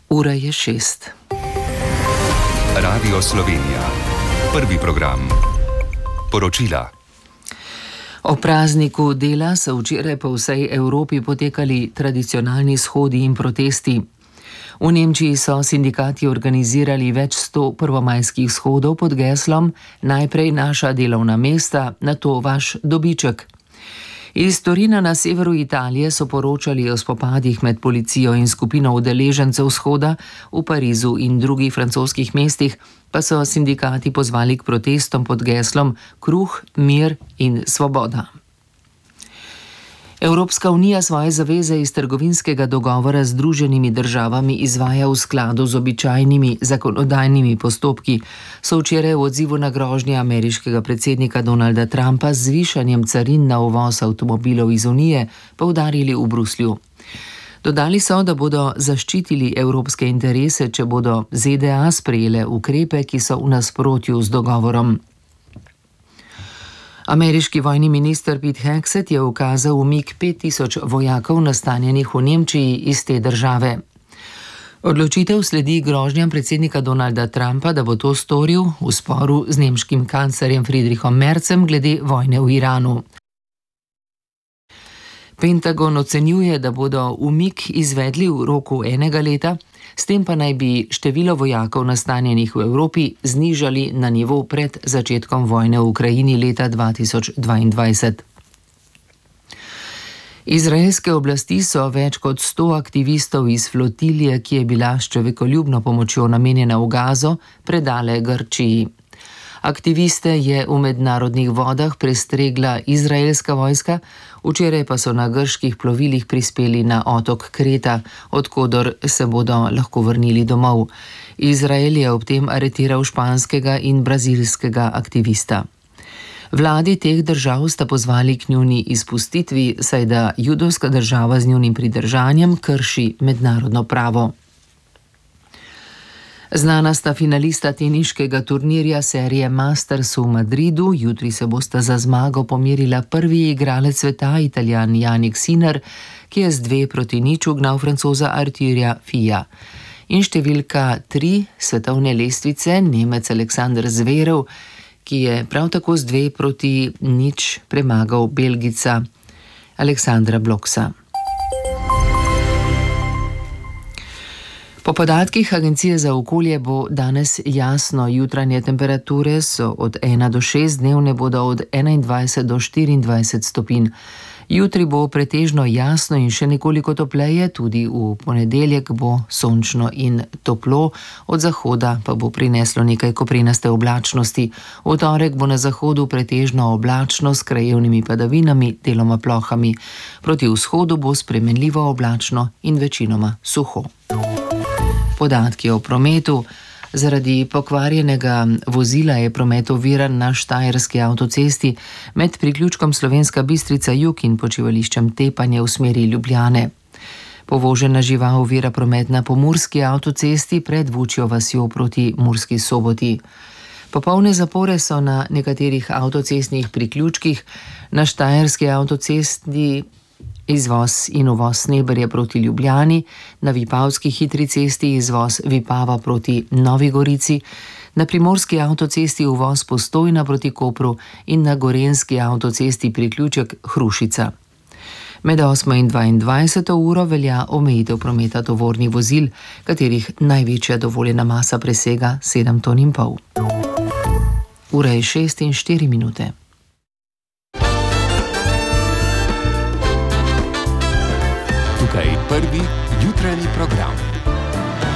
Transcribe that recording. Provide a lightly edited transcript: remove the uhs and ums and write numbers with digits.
Ura je 6. Radio Slovenija. Prvi program. Poročila. O prazniku dela so včeraj po vsej Evropi potekali tradicionalni shodi in protesti. V Nemčiji so sindikati organizirali več 100 prvomajskih shodov pod geslom Najprej naša delovna mesta, nato vaš dobiček. Iz Torina na severu Italije so poročali o spopadih med policijo in skupino udeležencev shoda, v Parizu in drugih francoskih mestih pa so sindikati pozvali k protestom pod geslom Kruh, mir in svoboda. Evropska unija svoje zaveze iz trgovinskega dogovora z Združenimi državami izvaja v skladu z običajnimi zakonodajnimi postopki, so včeraj v odzivu na grožnje ameriškega predsednika Donalda Trumpa z zvišanjem carin na uvoz avtomobilov iz Unije poudarili v Bruslju. Dodali so, da bodo zaščitili evropske interese, če bodo ZDA sprejele ukrepe, ki so v nasprotju z dogovorom. Ameriški vojni minister Pete Hegseth je ukazal umik 5000 vojakov nastanjenih v Nemčiji iz te države. Odločitev sledi grožnjam predsednika Donalda Trumpa, da bo to storil v sporu z nemškim kanclerjem Friedrichom Merzem glede vojne v Iranu. Pentagon ocenjuje, da bodo umik izvedli v roku 1 leta, s tem pa naj bi število vojakov nastanjenih v Evropi znižali na nivo pred začetkom vojne v Ukrajini leta 2022. Izraelske oblasti so več kot 100 aktivistov iz flotilije, ki je bila s človekoljubno pomočjo namenjena v Gazo, predale Grčiji. Aktiviste je v mednarodnih vodah prestregla izraelska vojska, včeraj pa so na grških plovilih prispeli na otok Kreta, odkodor se bodo lahko vrnili domov. Izrael je ob tem areteral španskega in brazilskega aktivista. Vladi teh držav sta pozvali k njuni izpustitvi, saj da judovska država z njunim pridržanjem krši mednarodno pravo. Znana sta finalista teniškega turnirja serije Masters v Madridu, jutri se bosta za zmago pomerila prvi igralec sveta, Italijan Jannik Sinner, ki je z 2-0 ugnal Francoza Arthurja Fija. In številka 3 svetovne lestvice, Nemec Alexander Zverev, ki je prav tako z 2-0 premagal Belgica Aleksandra Bloksa. Po podatkih Agencije za okolje bo danes jasno, jutranje temperature so od 1 do 6, dnevne bodo od 21 do 24 stopinj. Jutri bo pretežno jasno in še nekoliko topleje, tudi v ponedeljek bo sončno in toplo, od zahoda pa bo prineslo nekaj koprenaste oblačnosti. V torek bo na zahodu pretežno oblačno s krajevnimi padavinami, deloma plohami. Proti vzhodu bo spremenljivo oblačno in večinoma suho. Podatki o prometu. Zaradi pokvarjenega vozila je promet oviran na Štajerski avtocesti med priključkom Slovenska Bistrica jug in počivališčem Tepanje v smeri Ljubljane. Povožena žival ovira promet na Pomurski avtocesti pred Vučjo vasjo proti Murski Soboti. Popolne zapore so na nekaterih avtocestnih priključkih, na Štajerski avtocesti izvoz in uvoz Sneberje proti Ljubljani, na Vipavski hitri cesti izvoz Vipava proti Novi Gorici, na Primorski avtocesti uvoz Postojna proti Kopru in na Gorenjski avtocesti priključek Hrušica. Med 8 in 22 uro velja omejitev prometa tovornih vozil, katerih največja dovoljena masa presega 7,5 ton. Ura je 6 in 4 minute. Tukaj prvi jutranji program.